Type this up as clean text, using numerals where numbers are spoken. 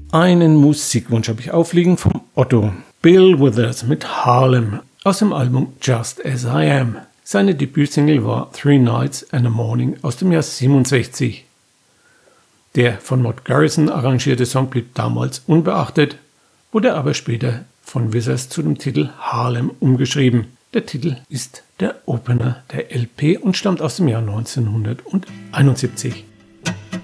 Einen Musikwunsch habe ich aufliegen vom Otto. Bill Withers mit Harlem aus dem Album Just As I Am. Seine Debütsingle war Three Nights and a Morning aus dem Jahr 67. Der von Mort Garrison arrangierte Song blieb damals unbeachtet, wurde aber später von Withers zu dem Titel Harlem umgeschrieben. Der Titel ist der Opener der LP und stammt aus dem Jahr 1971.